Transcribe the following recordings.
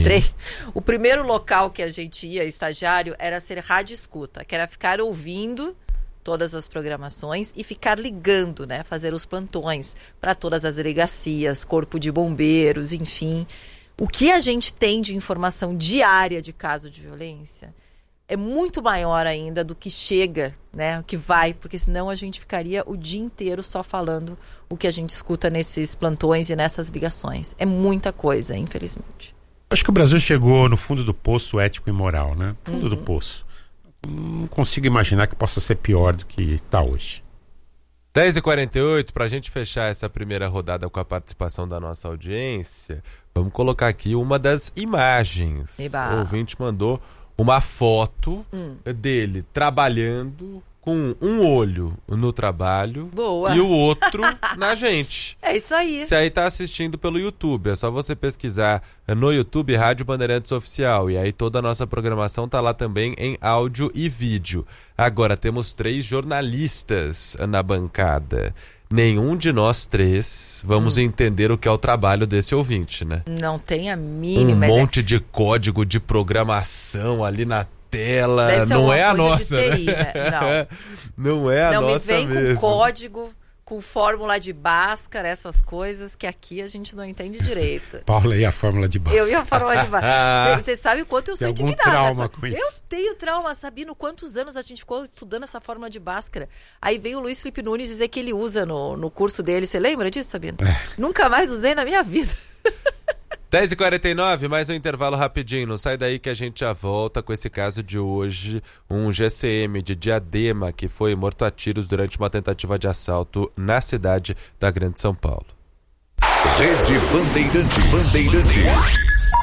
entrei, o primeiro local que a gente ia, estagiário, era ser rádio escuta, que era ficar ouvindo todas as programações e ficar ligando, né? Fazer os plantões para todas as delegacias, corpo de bombeiros, enfim. O que a gente tem de informação diária de caso de violência é muito maior ainda do que chega, né? O que vai, porque senão a gente ficaria o dia inteiro só falando o que a gente escuta nesses plantões e nessas ligações. É muita coisa, infelizmente. Acho que o Brasil chegou no fundo do poço ético e moral, né? Fundo do poço. Não consigo imaginar que possa ser pior do que está hoje. 10h48, para a gente fechar essa primeira rodada com a participação da nossa audiência, vamos colocar aqui uma das imagens. Eba. O ouvinte mandou uma foto dele trabalhando com um olho no trabalho. Boa. E o outro na gente. É isso aí. Você aí tá assistindo pelo YouTube, é só você pesquisar no YouTube Rádio Bandeirantes Oficial, e aí toda a nossa programação tá lá também em áudio e vídeo. Agora temos 3 jornalistas na bancada. Nenhum de nós 3 vamos entender o que é o trabalho desse ouvinte, né? Não tem a mínima. Um monte de código de programação ali na tela, não é a nossa, TI, né? Não é a nossa mesmo. Não me vem com código, com fórmula de Bhaskara, essas coisas que aqui a gente não entende direito. Paula e a fórmula de Bhaskara. Eu e a fórmula de Bhaskara. Você sabe o quanto eu sou indignada. Trauma com isso? Eu tenho trauma, Sabino. Quantos anos a gente ficou estudando essa fórmula de Bhaskara? Aí veio o Luiz Felipe Nunes dizer que ele usa no curso dele. Você lembra disso, Sabino? Nunca mais usei na minha vida. 10h49, mais um intervalo rapidinho. Não sai daí que a gente já volta com esse caso de hoje. Um GCM de Diadema que foi morto a tiros durante uma tentativa de assalto na cidade da Grande São Paulo. Rede Bandeirantes.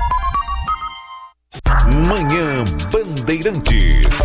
Manhã Bandeirantes.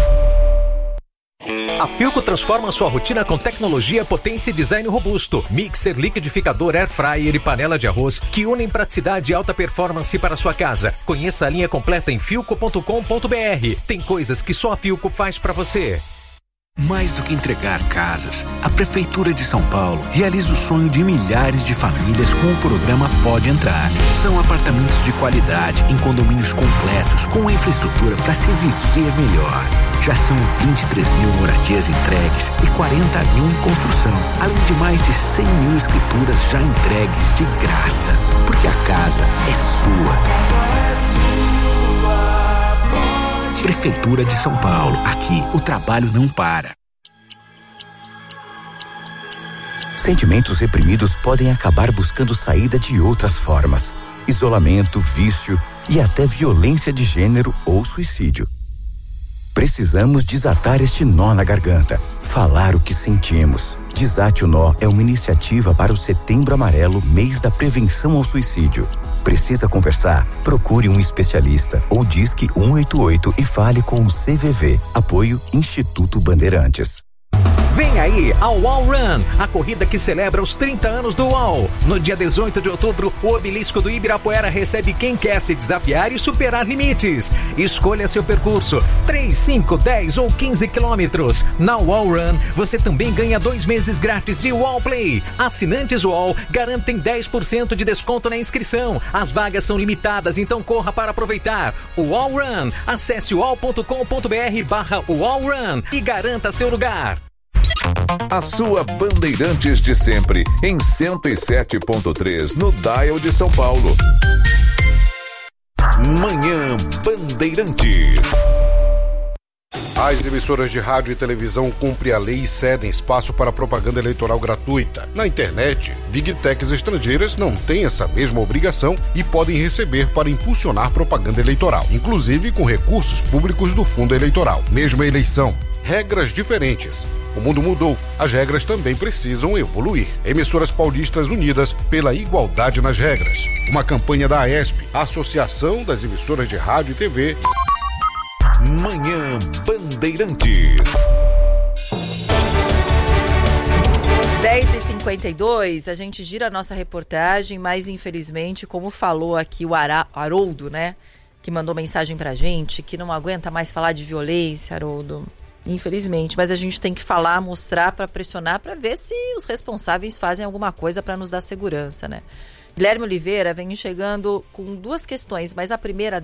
A Philco transforma sua rotina com tecnologia, potência e design robusto. Mixer, liquidificador, air fryer e panela de arroz que unem praticidade e alta performance para sua casa. Conheça a linha completa em philco.com.br. Tem coisas que só a Philco faz para você. Mais do que entregar casas, a Prefeitura de São Paulo realiza o sonho de milhares de famílias com o programa Pode Entrar. São apartamentos de qualidade, em condomínios completos, com infraestrutura para se viver melhor. Já são 23 mil moradias entregues e 40 mil em construção, além de mais de 100 mil escrituras já entregues de graça. Porque a casa é sua. Prefeitura de São Paulo. Aqui, o trabalho não para. Sentimentos reprimidos podem acabar buscando saída de outras formas. Isolamento, vício e até violência de gênero ou suicídio. Precisamos desatar este nó na garganta, falar o que sentimos. Desate o Nó é uma iniciativa para o Setembro Amarelo, mês da prevenção ao suicídio. Precisa conversar? Procure um especialista ou disque 188 e fale com o CVV. Apoio Instituto Bandeirantes. Vem aí a UOL Run, a corrida que celebra os 30 anos do UOL. No dia 18 de outubro, o Obelisco do Ibirapuera recebe quem quer se desafiar e superar limites. Escolha seu percurso, 3, 5, 10 ou 15 quilômetros. Na UOL Run, você também ganha 2 meses grátis de UOL Play. Assinantes UOL garantem 10% de desconto na inscrição. As vagas são limitadas, então corra para aproveitar. UOL Run, acesse uol.com.br/UOL Run e garanta seu lugar. A sua Bandeirantes de sempre, em 107.3 no Dial de São Paulo. Manhã Bandeirantes. As emissoras de rádio e televisão cumprem a lei e cedem espaço para propaganda eleitoral gratuita. Na internet, Big Techs estrangeiras não têm essa mesma obrigação e podem receber para impulsionar propaganda eleitoral, inclusive com recursos públicos do fundo eleitoral. Mesma eleição, regras diferentes. O mundo mudou, as regras também precisam evoluir. Emissoras paulistas unidas pela igualdade nas regras. Uma campanha da AESP, Associação das Emissoras de Rádio e TV. Manhã Bandeirantes. 10h52, a gente gira a nossa reportagem, mas infelizmente, como falou aqui o Haroldo, né? Que mandou mensagem pra gente, que não aguenta mais falar de violência, Haroldo. Infelizmente, mas a gente tem que falar, mostrar para pressionar, para ver se os responsáveis fazem alguma coisa para nos dar segurança, né? Guilherme Oliveira vem chegando com 2 questões, mas a primeira